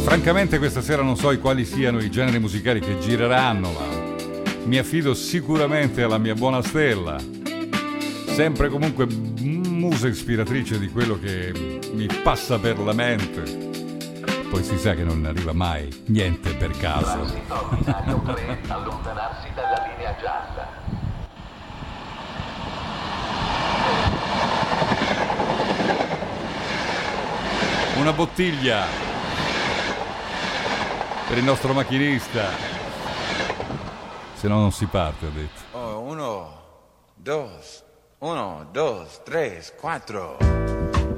Francamente questa sera non so quali siano i generi musicali che gireranno, ma mi affido sicuramente alla mia buona Stella, sempre comunque musa ispiratrice di quello che mi passa per la mente. Poi si sa che non arriva mai niente per caso. Binario 3, allontanarsi dalla linea gialla. Una bottiglia per il nostro macchinista, se no non si parte, ha detto. Oh, 1, 2, 3, 4.